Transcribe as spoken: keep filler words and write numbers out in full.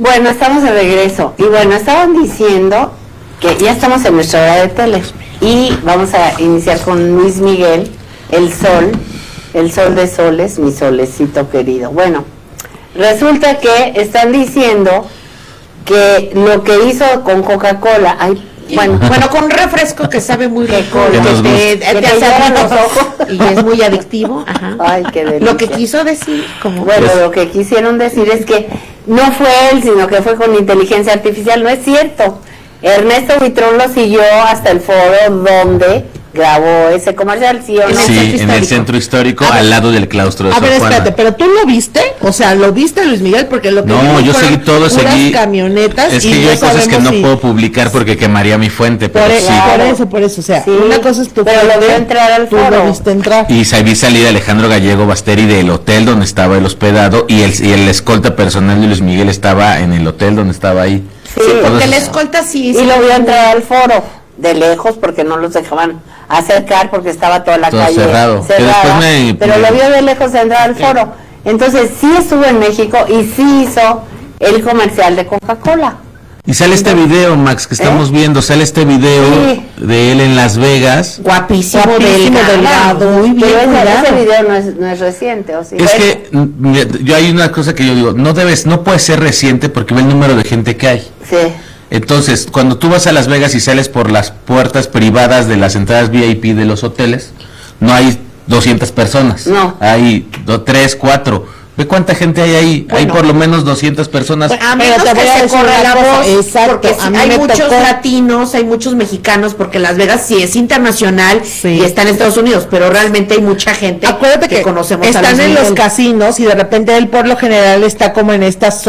Bueno, estamos de regreso. Y bueno, estaban diciendo que ya estamos en nuestra hora de tele. Y vamos a iniciar con Luis Miguel, El Sol, El Sol de Soles, mi solecito querido. Bueno, resulta que están diciendo que lo que hizo con Coca-Cola, ay, bueno, bueno, con un refresco que sabe muy rico, que que te, que te te hace lleva abrir los los ojos. ojos y es muy adictivo. Ajá. Ay, qué delicia. Lo que quiso decir, como Bueno, lo que quisieron decir es que no fue él, sino que fue con inteligencia artificial. No es cierto. Ernesto Buitrón lo siguió hasta el foro donde grabó ese comercial, ¿sí o no? Sí, en el centro histórico, al lado del claustro de A Sor ver, Juana. espérate, pero tú lo viste, o sea, lo viste Luis Miguel, porque lo que No, vimos yo fueron seguí todo, puras seguí. camionetas. Es y que yo hay cosas que sabemos no si- puedo publicar porque quemaría mi fuente, Por, pero e- sí. por eso, por eso, o sea, Sí, una cosa es tu pero lo fuente, vio entrar al tú foro. lo viste entrar. Y sa- vi salir a Alejandro Gallego Basteri del hotel donde estaba el hospedado y el, y el escolta personal de Luis Miguel estaba en el hotel donde estaba ahí. Sí, porque Entonces, la escolta sí. Y sí. lo vio entrar al foro, de lejos, porque no los dejaban acercar, porque estaba toda la Todo calle cerrado. Que cerrada, después me- pero lo vio de lejos entrar al foro. Entonces sí estuvo en México y sí hizo el comercial de Coca-Cola. Y sale este video, Max, que estamos ¿Eh? viendo, sale este video Sí. de él en Las Vegas. Guapísimo, Guapísimo, delgado. delgado, muy bien Pero ese, cuidado. ese video no es, no es reciente, ¿o sí? Es que mm, mira, yo hay una cosa que yo digo, no debes, no puede ser reciente porque ve el número de gente que hay. Sí. Entonces, cuando tú vas a Las Vegas y sales por las puertas privadas de las entradas V I P de los hoteles, no hay doscientas personas. No. Hay tres, cuatro. Ve cuánta gente hay ahí. hay Bueno. por lo menos doscientas personas. A Pero menos te que voy a se decir corra una la cosa, voz, exacto, porque a sí, mí hay me muchos tocó- latinos, hay muchos mexicanos, porque Las Vegas sí es internacional Sí. y está en Estados Unidos, pero realmente hay mucha gente Acuérdate que, conocemos a están Luis en los Miguel. casinos y de repente él por lo general está como en estas